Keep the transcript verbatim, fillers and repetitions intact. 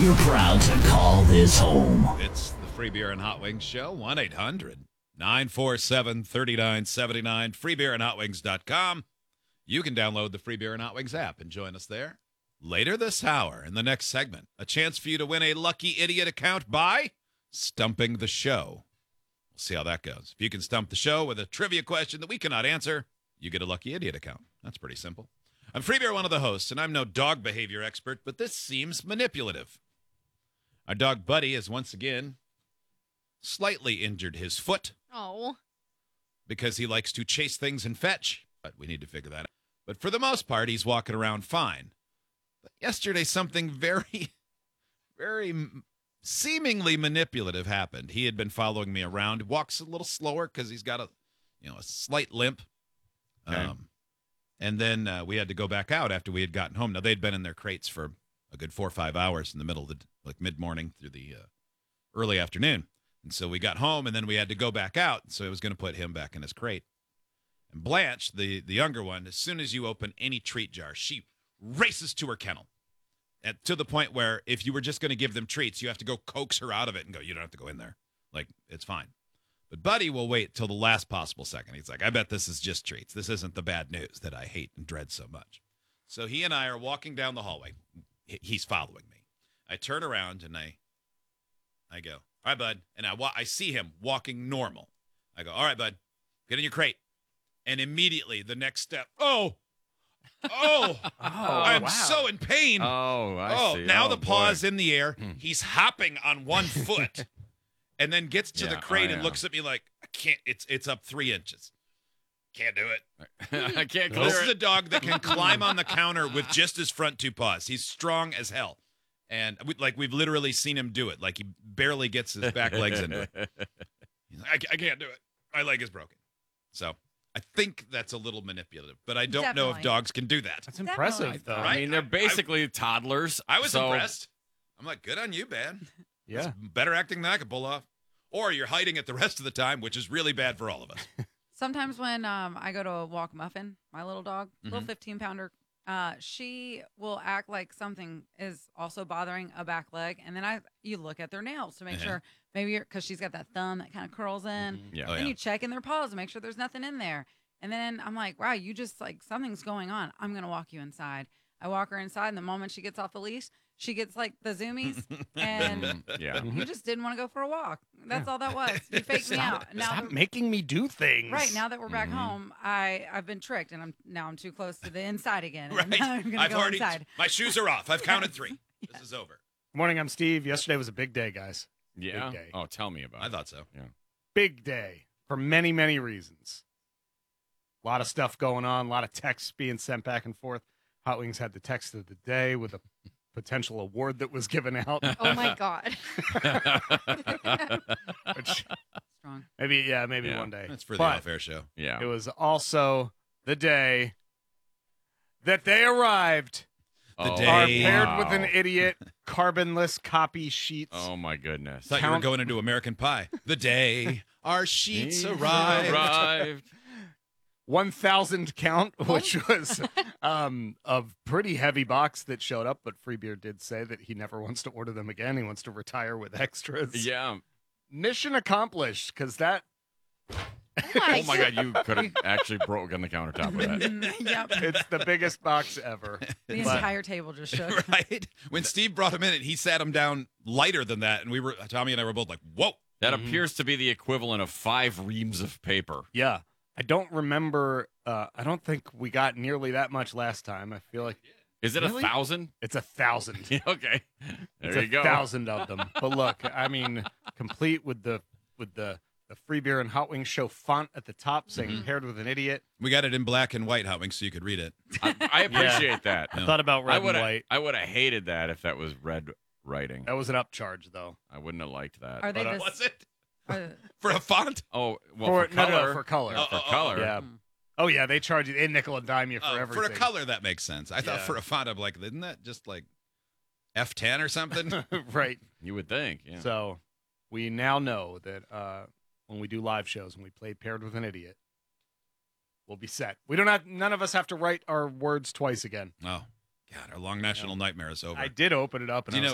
We're proud to call this home. It's the Free Beer and Hot Wings Show, one eight hundred nine four seven three nine seven nine, free beer and hot wings dot com. You can download the Free Beer and Hot Wings app and join us there. Later this hour, in the next segment, a chance for you to win a Lucky Idiot account by stumping the show. We'll see how that goes. If you can stump the show with a trivia question that we cannot answer, you get a Lucky Idiot account. That's pretty simple. I'm Free Beer, one of the hosts, and I'm no dog behavior expert, but this seems manipulative. Our dog Buddy has once again slightly injured his foot. Oh. Because he likes to chase things and fetch. But we need to figure that out. But for the most part, he's walking around fine. But yesterday, something very, very seemingly manipulative happened. He had been following me around. He walks a little slower because he's got a, you know, a slight limp. Okay. Um, and then uh, we had to go back out after we had gotten home. Now, they'd been in their crates for a good four or five hours in the middle of the, like mid-morning through the uh, early afternoon. And so we got home, and then we had to go back out. So it was going to put him back in his crate. And Blanche, the, the younger one, as soon as you open any treat jar, she races to her kennel. And to the point where if you were just going to give them treats, you have to go coax her out of it and go, you don't have to go in there. Like, it's fine. But Buddy will wait till the last possible second. He's like, I bet this is just treats. This isn't the bad news that I hate and dread so much. So he and I are walking down the hallway. He's following me. I turn around and I I go, all right, bud. And I wa- I see him walking normal. I go, all right, bud, get in your crate. And immediately the next step, oh, oh, Oh, I'm wow. so in pain. Oh, I oh, see. now Oh, the paw's boy. in the air. Hmm. He's hopping on one foot and then gets to Yeah, the crate oh, and yeah. looks at me like, I can't, it's it's up three inches. Can't do it. I can't clear This is a it. dog that can climb on the counter with just his front two paws. He's strong as hell. And we, like we've literally seen him do it. Like he barely gets his back legs into it. He's like, I, ca- I can't do it. My leg is broken. So I think that's a little manipulative, but I don't know if Definitely. dogs can do that. That's impressive, Definitely. though. Right? I mean, they're I- I- basically toddlers. I was so- impressed. I'm like, good on you, man. Yeah. That's better acting than I could pull off. Or you're hiding it the rest of the time, which is really bad for all of us. Sometimes when um, I go to walk Muffin, my little dog, little Mhm. fifteen pounder, uh, she will act like something is also bothering a back leg. And then I, you look at their nails to make Uh-huh. sure maybe because she's got that thumb that kind of curls in. Yeah. Oh, And yeah. you check in their paws to make sure there's nothing in there. And then I'm like, wow, you just like something's going on. I'm going to walk you inside. I walk her inside. And the moment she gets off the leash, she gets like the zoomies. And Mm, yeah. you just didn't want to go for a walk. That's all that was. You faked me Stop, out. Now stop that- making me do things. Right now that we're back Mhm. home, I I've been tricked, and I'm now I'm too close to the inside again. and Right. I'm gonna I've go already, inside. my shoes are off. I've counted three. This is over. Morning, I'm Steve. Yesterday was a big day, guys. Yeah. day. Oh, tell me about I it. thought so. Big day for many, many reasons. A lot of stuff going on, a lot of texts being sent back and forth. Hot Wings had the text of the day with a potential award that was given out. Oh my god, Which strong. maybe, yeah, maybe Yeah. one day. That's for the But off-air show. yeah. it was also the day that they arrived. The Oh, day- Are Hey. paired with an wow. idiot carbonless copy sheets. Oh, my goodness. Thought you were Count- going into American Pie. The day our sheets He's arrived. arrived. one thousand count, which was um, a pretty heavy box that showed up. But Freebeer did say that he never wants to order them again. He wants to retire with extras. Yeah. Mission accomplished, because that Oh, my God. You could have actually broken the countertop with that. Mm, yep. it's the biggest box ever. The But- entire table just shook. Right? When Steve brought him in, and he sat him down lighter than that, and we were Tommy and I were both like, "Whoa!" That Mhm. appears to be the equivalent of five reams of paper. Yeah. I don't remember. Uh, I don't think we got nearly that much last time. I feel like Is it Really? a thousand? it's a thousand. Okay. There it's you a go. thousand of them. But look, I mean, complete with the with the the Free Beer and Hot Wings Show font at the top saying Mhm. paired with an idiot. We got it in black and white, Hot Wings, so you could read it. I, I appreciate that. Yeah. I thought about I red would and have white. I would have hated that if that was red writing. That was an upcharge, though. I wouldn't have liked that. Are they But, uh, the Was it are- for a font? Oh, well, for, for, no, color. no, for color. Oh, for oh, oh, color. yeah. Mm. Oh yeah, they charge you. They nickel and dime you for Oh, everything. for a color, that makes sense. I thought Yeah. for a font, I'm like, isn't that just like F ten or something? right. You would think. Yeah. So we now know that uh, when we do live shows and we play paired with an idiot, we'll be set. We don't have. None of us have to write our words twice again. Oh, God, our long national nightmare is over. I did open it up, and Do you I was